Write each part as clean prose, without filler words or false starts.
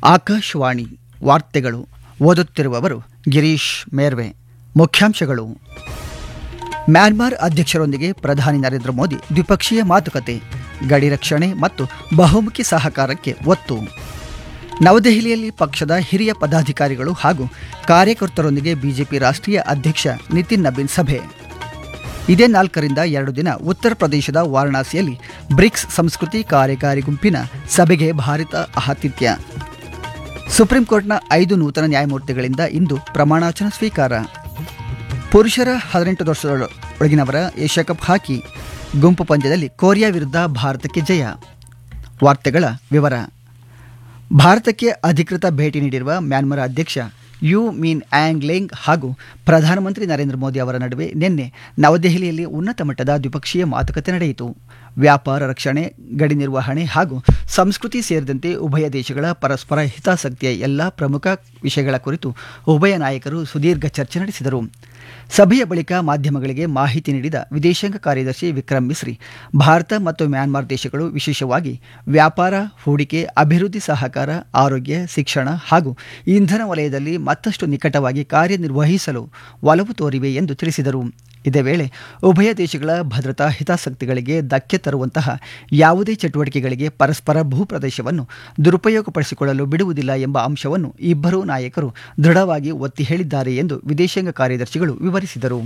ಆಕಾಶವಾಣಿ ವಾರ್ತೆಗಳು ಓದುತ್ತಿರುವವರು ಗಿರೀಶ್ ಮೇರ್ವೆ. ಮುಖ್ಯಾಂಶಗಳು: ಮ್ಯಾನ್ಮಾರ್ ಅಧ್ಯಕ್ಷರೊಂದಿಗೆ ಪ್ರಧಾನಿ ನರೇಂದ್ರ ಮೋದಿ ದ್ವಿಪಕ್ಷೀಯ ಮಾತುಕತೆ, ಗಡಿ ರಕ್ಷಣೆ ಮತ್ತು ಬಹುಮುಖಿ ಸಹಕಾರಕ್ಕೆ ಒತ್ತು. ನವದೆಹಲಿಯಲ್ಲಿ ಪಕ್ಷದ ಹಿರಿಯ ಪದಾಧಿಕಾರಿಗಳು ಹಾಗೂ ಕಾರ್ಯಕರ್ತರೊಂದಿಗೆ ಬಿಜೆಪಿ ರಾಷ್ಟ್ರೀಯ ಅಧ್ಯಕ್ಷ ನಿತಿನ್ ನಬೀನ್ ಸಭೆ. ಇದೇ 4ರಿಂದ 2 ದಿನ ಉತ್ತರ ಪ್ರದೇಶದ ವಾರಣಾಸಿಯಲ್ಲಿ ಬ್ರಿಕ್ಸ್ ಸಂಸ್ಕೃತಿ ಕಾರ್ಯಕಾರಿ ಗುಂಪಿನ ಸಭೆಗೆ ಭಾರತ ಆತಿಥ್ಯ. ಸುಪ್ರೀಂ ಕೋರ್ಟ್ನ 5 ನೂತನ ನ್ಯಾಯಮೂರ್ತಿಗಳಿಂದ ಇಂದು ಪ್ರಮಾಣವಚನ ಸ್ವೀಕಾರ. ಪುರುಷರ 18 ವರ್ಷದೊಳಗಿನವರ ಏಷ್ಯಾ ಕಪ್ ಹಾಕಿ ಗುಂಪು ಪಂದ್ಯದಲ್ಲಿ ಕೊರಿಯಾ ವಿರುದ್ಧ ಭಾರತಕ್ಕೆ ಜಯ. ವಾರ್ತೆಗಳ ವಿವರ. ಭಾರತಕ್ಕೆ ಅಧಿಕೃತ ಭೇಟಿ ನೀಡಿರುವ ಮ್ಯಾನ್ಮಾರ್ ಅಧ್ಯಕ್ಷ ಯು ಮಿನ್ ಆಂಗ್ ಲೇಂಗ್ ಹಾಗೂ ಪ್ರಧಾನಮಂತ್ರಿ ನರೇಂದ್ರ ಮೋದಿ ಅವರ ನಡುವೆ ನಿನ್ನೆ ನವದೆಹಲಿಯಲ್ಲಿ ಉನ್ನತ ಮಟ್ಟದ ದ್ವಿಪಕ್ಷೀಯ ಮಾತುಕತೆ ನಡೆಯಿತು. ವ್ಯಾಪಾರ, ರಕ್ಷಣೆ, ಗಡಿ ನಿರ್ವಹಣೆ ಹಾಗೂ ಸಂಸ್ಕೃತಿ ಸೇರಿದಂತೆ ಉಭಯ ದೇಶಗಳ ಪರಸ್ಪರ ಹಿತಾಸಕ್ತಿಯ ಎಲ್ಲ ಪ್ರಮುಖ ವಿಷಯಗಳ ಕುರಿತು ಉಭಯ ನಾಯಕರು ಸುದೀರ್ಘ ಚರ್ಚೆ ನಡೆಸಿದರು. ಸಭೆಯ ಬಳಿಕ ಮಾಧ್ಯಮಗಳಿಗೆ ಮಾಹಿತಿ ನೀಡಿದ ವಿದೇಶಾಂಗ ಕಾರ್ಯದರ್ಶಿ ವಿಕ್ರಮ್ ಮಿಸ್ರಿ, ಭಾರತ ಮತ್ತು ಮ್ಯಾನ್ಮಾರ್ ದೇಶಗಳು ವಿಶೇಷವಾಗಿ ವ್ಯಾಪಾರ, ಹೂಡಿಕೆ, ಅಭಿವೃದ್ಧಿ ಸಹಕಾರ, ಆರೋಗ್ಯ, ಶಿಕ್ಷಣ ಹಾಗೂ ಇಂಧನ ವಲಯದಲ್ಲಿ ಮತ್ತಷ್ಟು ನಿಕಟವಾಗಿ ಕಾರ್ಯನಿರ್ವಹಿಸಲು ಒಲವು ತೋರಿವೆ ಎಂದು ತಿಳಿಸಿದರು. ಇದೇ ವೇಳೆ ಉಭಯ ದೇಶಗಳ ಭದ್ರತಾ ಹಿತಾಸಕ್ತಿಗಳಿಗೆ ಧಕ್ಕೆ ತರುವಂತಹ ಯಾವುದೇ ಚಟುವಟಿಕೆಗಳಿಗೆ ಪರಸ್ಪರ ಭೂಪ್ರದೇಶವನ್ನು ದುರುಪಯೋಗಪಡಿಸಿಕೊಳ್ಳಲು ಬಿಡುವುದಿಲ್ಲ ಎಂಬ ಅಂಶವನ್ನು ಇಬ್ಬರೂ ನಾಯಕರು ದೃಢವಾಗಿ ಒತ್ತಿ ಹೇಳಿದ್ದಾರೆ ಎಂದು ವಿದೇಶಾಂಗ ಕಾರ್ಯದರ್ಶಿಗಳು ವಿವರಿಸಿದರು.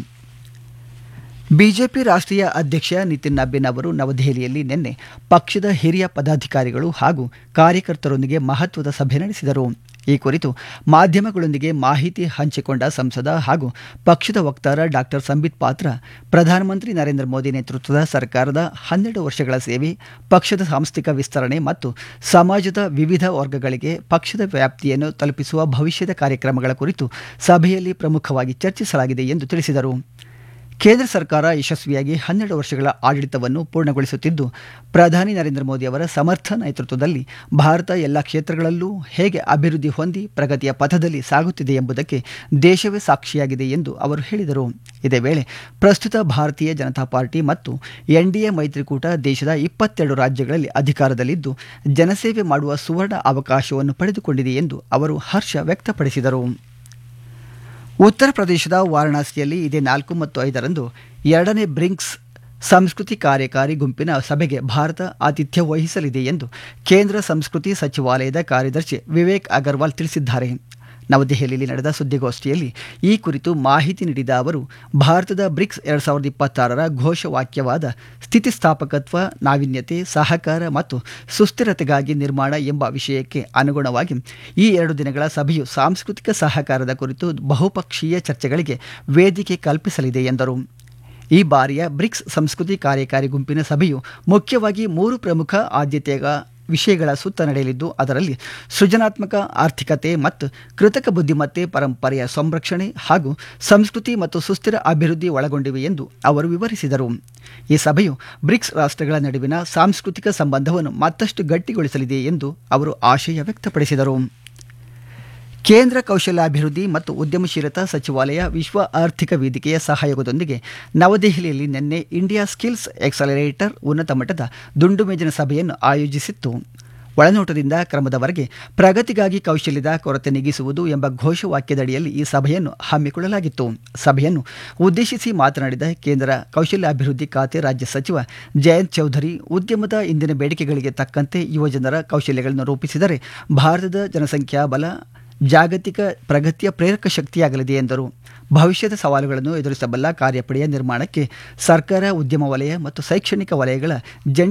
ಬಿಜೆಪಿ ರಾಷ್ಟ್ರೀಯ ಅಧ್ಯಕ್ಷ ನಿತಿನ್ ನಬೀನ್ ಅವರು ನವದೆಹಲಿಯಲ್ಲಿ ನಿನ್ನೆ ಪಕ್ಷದ ಹಿರಿಯ ಪದಾಧಿಕಾರಿಗಳು ಹಾಗೂ ಕಾರ್ಯಕರ್ತರೊಂದಿಗೆ ಮಹತ್ವದ ಸಭೆ ನಡೆಸಿದರು. ಈ ಕುರಿತು ಮಾಧ್ಯಮಗಳೊಂದಿಗೆ ಮಾಹಿತಿ ಹಂಚಿಕೊಂಡ ಸಂಸದ ಹಾಗೂ ಪಕ್ಷದ ವಕ್ತಾರ ಡಾಕ್ಟರ್ ಸಂಬಿತ್ ಪಾತ್ರ, ಪ್ರಧಾನಮಂತ್ರಿ ನರೇಂದ್ರ ಮೋದಿ ನೇತೃತ್ವದ ಸರ್ಕಾರದ 12 ವರ್ಷಗಳ ಸೇವೆ, ಪಕ್ಷದ ಸಾಂಸ್ಥಿಕ ವಿಸ್ತರಣೆ ಮತ್ತು ಸಮಾಜದ ವಿವಿಧ ವರ್ಗಗಳಿಗೆ ಪಕ್ಷದ ವ್ಯಾಪ್ತಿಯನ್ನು ತಲುಪಿಸುವ ಭವಿಷ್ಯದ ಕಾರ್ಯಕ್ರಮಗಳ ಕುರಿತು ಸಭೆಯಲ್ಲಿ ಪ್ರಮುಖವಾಗಿ ಚರ್ಚಿಸಲಾಗಿದೆ ಎಂದು ತಿಳಿಸಿದರು. ಕೇಂದ್ರ ಸರ್ಕಾರ ಯಶಸ್ವಿಯಾಗಿ 12 ವರ್ಷಗಳ ಆಡಳಿತವನ್ನು ಪೂರ್ಣಗೊಳಿಸುತ್ತಿದ್ದು, ಪ್ರಧಾನಿ ನರೇಂದ್ರ ಮೋದಿ ಅವರ ಸಮರ್ಥ ನೇತೃತ್ವದಲ್ಲಿ ಭಾರತ ಎಲ್ಲ ಕ್ಷೇತ್ರಗಳಲ್ಲೂ ಹೇಗೆ ಅಭಿವೃದ್ಧಿ ಹೊಂದಿ ಪ್ರಗತಿಯ ಪಥದಲ್ಲಿ ಸಾಗುತ್ತಿದೆ ಎಂಬುದಕ್ಕೆ ದೇಶವೇ ಸಾಕ್ಷಿಯಾಗಿದೆ ಎಂದು ಅವರು ಹೇಳಿದರು. ಇದೇ ವೇಳೆ ಪ್ರಸ್ತುತ ಭಾರತೀಯ ಜನತಾ ಪಾರ್ಟಿ ಮತ್ತು ಎನ್ಡಿಎ ಮೈತ್ರಿಕೂಟ ದೇಶದ 22 ರಾಜ್ಯಗಳಲ್ಲಿ ಅಧಿಕಾರದಲ್ಲಿದ್ದು, ಜನಸೇವೆ ಮಾಡುವ ಸುವರ್ಣ ಅವಕಾಶವನ್ನು ಪಡೆದುಕೊಂಡಿದೆ ಎಂದು ಅವರು ಹರ್ಷ ವ್ಯಕ್ತಪಡಿಸಿದರು. ಉತ್ತರ ಪ್ರದೇಶದ ವಾರಣಾಸಿಯಲ್ಲಿ ಇದೇ 4 ಮತ್ತು 5ರಂದು 2ನೇ ಬ್ರಿಕ್ಸ್ ಸಂಸ್ಕೃತಿ ಕಾರ್ಯಕಾರಿ ಗುಂಪಿನ ಸಭೆಗೆ ಭಾರತ ಆತಿಥ್ಯ ವಹಿಸಲಿದೆ ಎಂದು ಕೇಂದ್ರ ಸಂಸ್ಕೃತಿ ಸಚಿವಾಲಯದ ಕಾರ್ಯದರ್ಶಿ ವಿವೇಕ್ ಅಗರ್ವಾಲ್ ತಿಳಿಸಿದ್ದಾರೆ. ನವದೆಹಲಿಯಲ್ಲಿ ನಡೆದ ಸುದ್ದಿಗೋಷ್ಠಿಯಲ್ಲಿ ಈ ಕುರಿತು ಮಾಹಿತಿ ನೀಡಿದ ಅವರು, ಭಾರತದ ಬ್ರಿಕ್ಸ್ 2026ರ ಘೋಷವಾಕ್ಯವಾದ ಸ್ಥಿತಿಸ್ಥಾಪಕತ್ವ, ನಾವೀನ್ಯತೆ, ಸಹಕಾರ ಮತ್ತು ಸುಸ್ಥಿರತೆಗಾಗಿ ನಿರ್ಮಾಣ ಎಂಬ ವಿಷಯಕ್ಕೆ ಅನುಗುಣವಾಗಿ ಈ 2 ದಿನಗಳ ಸಭೆಯು ಸಾಂಸ್ಕೃತಿಕ ಸಹಕಾರದ ಕುರಿತು ಬಹುಪಕ್ಷೀಯ ಚರ್ಚೆಗಳಿಗೆ ವೇದಿಕೆ ಕಲ್ಪಿಸಲಿದೆ ಎಂದರು. ಈ ಬಾರಿಯ ಬ್ರಿಕ್ಸ್ ಸಂಸ್ಕೃತಿ ಕಾರ್ಯಕಾರಿ ಗುಂಪಿನ ಸಭೆಯು ಮುಖ್ಯವಾಗಿ 3 ಪ್ರಮುಖ ಆದ್ಯತೆಯ ವಿಷಯಗಳ ಸುತ್ತ ನಡೆಯಲಿದ್ದು, ಅದರಲ್ಲಿ ಸೃಜನಾತ್ಮಕ ಆರ್ಥಿಕತೆ ಮತ್ತು ಕೃತಕ ಬುದ್ಧಿಮತ್ತೆ, ಪರಂಪರೆಯ ಸಂರಕ್ಷಣೆ ಹಾಗೂ ಸಂಸ್ಕೃತಿ ಮತ್ತು ಸುಸ್ಥಿರ ಅಭಿವೃದ್ಧಿ ಒಳಗೊಂಡಿವೆ ಎಂದು ಅವರು ವಿವರಿಸಿದರು. ಈ ಸಭೆಯು ಬ್ರಿಕ್ಸ್ ರಾಷ್ಟ್ರಗಳ ನಡುವಿನ ಸಾಂಸ್ಕೃತಿಕ ಸಂಬಂಧವನ್ನು ಮತ್ತಷ್ಟು ಗಟ್ಟಿಗೊಳಿಸಲಿದೆ ಎಂದು ಅವರು ಆಶಯ ವ್ಯಕ್ತಪಡಿಸಿದರು. ಕೇಂದ್ರ ಕೌಶಲ್ಯಾಭಿವೃದ್ಧಿ ಮತ್ತು ಉದ್ಯಮಶೀಲತಾ ಸಚಿವಾಲಯ ವಿಶ್ವ ಆರ್ಥಿಕ ವೇದಿಕೆಯ ಸಹಯೋಗದೊಂದಿಗೆ ನವದೆಹಲಿಯಲ್ಲಿ ನಿನ್ನೆ ಇಂಡಿಯಾ ಸ್ಕಿಲ್ಸ್ ಎಕ್ಸಲರೇಟರ್ ಉನ್ನತ ಮಟ್ಟದ ದುಂಡು ಮೇಜಿನ ಸಭೆಯನ್ನು ಆಯೋಜಿಸಿತ್ತು. ಒಳನೋಟದಿಂದ ಕ್ರಮದವರೆಗೆ ಪ್ರಗತಿಗಾಗಿ ಕೌಶಲ್ಯದ ಕೊರತೆ ನೀಗಿಸುವುದು ಎಂಬ ಘೋಷವಾಕ್ಯದಡಿಯಲ್ಲಿ ಈ ಸಭೆಯನ್ನು ಹಮ್ಮಿಕೊಳ್ಳಲಾಗಿತ್ತು. ಸಭೆಯನ್ನು ಉದ್ದೇಶಿಸಿ ಮಾತನಾಡಿದ ಕೇಂದ್ರ ಕೌಶಲ್ಯಾಭಿವೃದ್ಧಿ ಖಾತೆ ರಾಜ್ಯ ಸಚಿವ ಜಯಂತ್ ಚೌಧರಿ, ಉದ್ಯಮದ ಇಂದಿನ ಬೇಡಿಕೆಗಳಿಗೆ ತಕ್ಕಂತೆ ಯುವಜನರ ಕೌಶಲ್ಯಗಳನ್ನು ರೂಪಿಸಿದರೆ ಭಾರತದ ಜನಸಂಖ್ಯಾ ಬಲ ಜಾಗತಿಕ ಪ್ರಗತಿಯ ಪ್ರೇರಕ ಶಕ್ತಿಯಾಗಲಿದೆ ಎಂದರು. ಭವಿಷ್ಯದ ಸವಾಲುಗಳನ್ನು ಎದುರಿಸಬಲ್ಲ ಕಾರ್ಯಪಡೆಯ ನಿರ್ಮಾಣಕ್ಕೆ ಸರ್ಕಾರ, ಉದ್ಯಮ ವಲಯ ಮತ್ತು ಶೈಕ್ಷಣಿಕ ವಲಯಗಳ ಜಂಟಿ